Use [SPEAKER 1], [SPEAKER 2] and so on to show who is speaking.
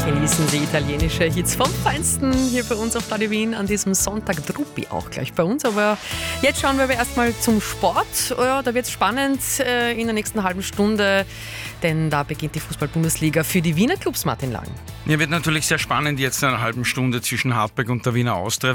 [SPEAKER 1] Genießen Sie italienische Hits vom Feinsten hier bei uns auf Radio Wien an diesem Sonntag. Truppi auch gleich bei uns. Aber jetzt schauen wir aber erstmal zum Sport. Ja, da wird es spannend in der nächsten halben Stunde, denn da beginnt die Fußball-Bundesliga für die Wiener Clubs, Martin Lang.
[SPEAKER 2] Ja, wird natürlich sehr spannend jetzt in einer halben Stunde zwischen Hartberg und der Wiener Austria.